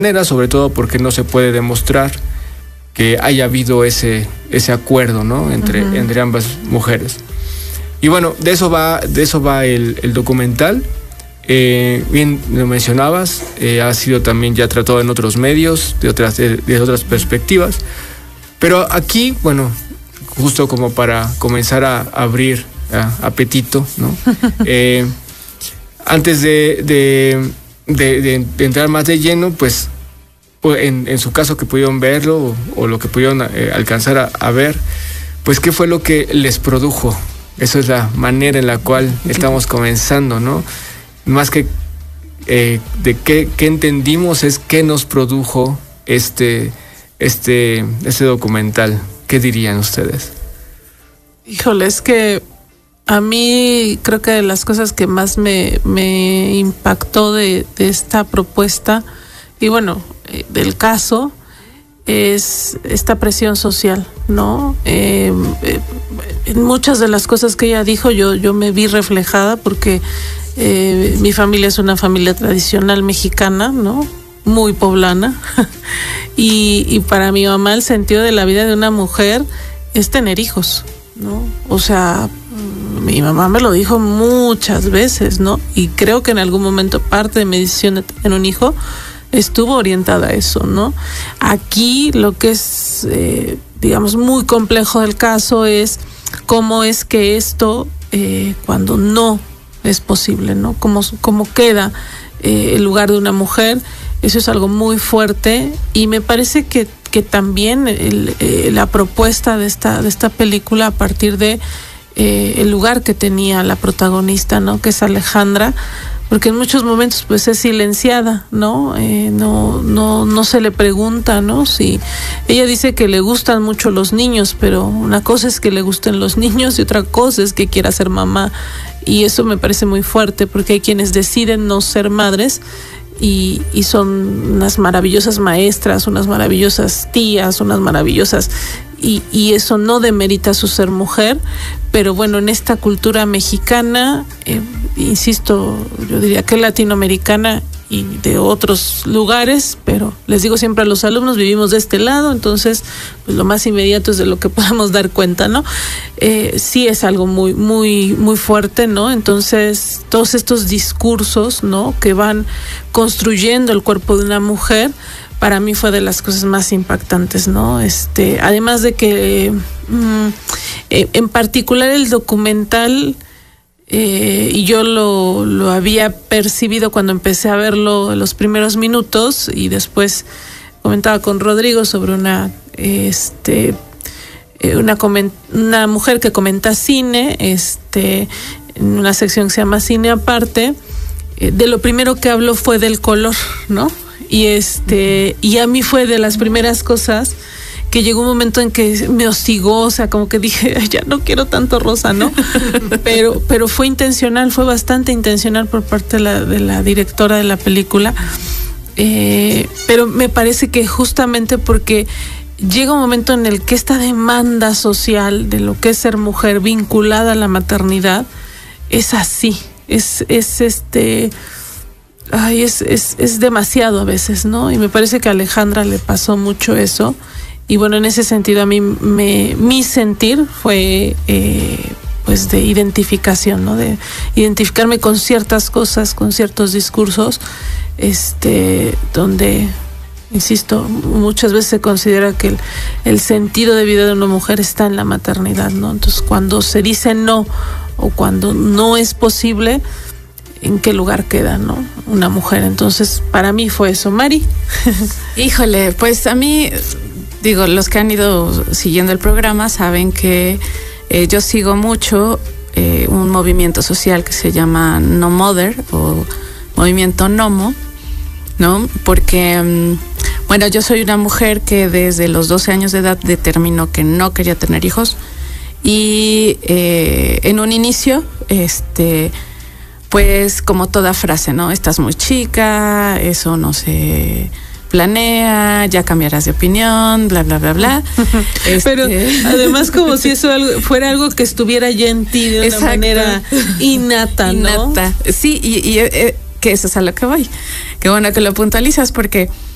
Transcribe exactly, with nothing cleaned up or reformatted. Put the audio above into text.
manera, sobre todo porque no se puede demostrar que haya habido ese, ese acuerdo, ¿no? Entre, uh-huh. entre ambas mujeres. Y bueno, de eso va, de eso va el, el documental. Eh, bien lo mencionabas, eh, ha sido también ya tratado en otros medios, de otras, de, de otras perspectivas. Pero aquí, bueno, justo como para comenzar a abrir a, apetito, ¿no? eh, antes de, de, de, de, de entrar más de lleno, pues en, en su caso que pudieron verlo o, o lo que pudieron eh, alcanzar a, a ver, pues qué fue lo que les produjo. Eso es la manera en la cual estamos comenzando, ¿no? Más que eh, de qué, qué entendimos es qué nos produjo este, este, este documental. ¿Qué dirían ustedes? Híjole, es que a mí creo que de las cosas que más me, me impactó de, de esta propuesta y bueno, eh, del caso, es esta presión social, ¿no? Eh, eh, en muchas de las cosas que ella dijo yo, yo me vi reflejada porque eh, mi familia es una familia tradicional mexicana, ¿no? Muy poblana y, y para mi mamá el sentido de la vida de una mujer es tener hijos, ¿no? O sea, mi mamá me lo dijo muchas veces, ¿no? Y creo que en algún momento parte de mi decisión de tener un hijo estuvo orientada a eso, ¿no? Aquí lo que es, eh, digamos, muy complejo del caso es cómo es que esto, eh, cuando no es posible, ¿no? Cómo, cómo queda eh, el lugar de una mujer. Eso es algo muy fuerte y me parece que, que también el, eh, la propuesta de esta, de esta película a partir de eh, el lugar que tenía la protagonista, ¿no? Que es Alejandra, porque en muchos momentos pues es silenciada, ¿no? Eh, no, no, no se le pregunta, ¿no? Si ella dice que le gustan mucho los niños, pero una cosa es que le gusten los niños y otra cosa es que quiera ser mamá. Y eso me parece muy fuerte porque hay quienes deciden no ser madres y, y son unas maravillosas maestras, unas maravillosas tías, unas maravillosas... Y, y eso no demerita su ser mujer, pero bueno, en esta cultura mexicana, eh, insisto, yo diría que latinoamericana y de otros lugares, pero les digo siempre a los alumnos, vivimos de este lado, entonces pues lo más inmediato es de lo que podamos dar cuenta, ¿no? Eh, sí es algo muy, muy, muy fuerte, ¿no? Entonces, todos estos discursos, ¿no? Que van construyendo el cuerpo de una mujer, para mí fue de las cosas más impactantes, ¿no? Este, además de que mmm, eh, en particular el documental, eh, y yo lo, lo había percibido cuando empecé a verlo en los primeros minutos, y después comentaba con Rodrigo sobre una, este, eh, una, coment- una mujer que comenta cine, este, en una sección que se llama Cine Aparte. Eh, de lo primero que habló fue del color, ¿no? Y este, y a mí fue de las primeras cosas que llegó un momento en que me hostigó, o sea, como que dije, ya no quiero tanto rosa, ¿no? Pero, pero fue intencional, fue bastante intencional por parte de la, de la directora de la película. Eh, pero me parece que justamente porque llega un momento en el que esta demanda social de lo que es ser mujer vinculada a la maternidad es así, es, es este... Ay, es, es, es demasiado a veces, ¿no? Y me parece que a Alejandra le pasó mucho eso. Y bueno, en ese sentido a mí me, mi sentir fue eh, pues de identificación, ¿no? De identificarme con ciertas cosas, con ciertos discursos, este, donde, insisto, muchas veces se considera que el, el sentido de vida de una mujer está en la maternidad, ¿no? Entonces, cuando se dice no o cuando no es posible, ¿en qué lugar queda, no? Una mujer. Entonces, para mí fue eso. Mari. Híjole, pues a mí, digo, los que han ido siguiendo el programa saben que eh, yo sigo mucho eh, un movimiento social que se llama No Mother o Movimiento Nomo, ¿no? Porque, bueno, yo soy una mujer que desde los doce años de edad determinó que no quería tener hijos y eh, en un inicio, este... pues como toda frase, ¿no? Estás muy chica, eso no se planea, ya cambiarás de opinión, bla, bla, bla, bla. Este... Pero además como si eso algo, fuera algo que estuviera ya en ti de una Exacto. manera innata, ¿no? Innata. Sí, y, y eh, que eso es a lo que voy. Qué bueno que lo puntualizas porque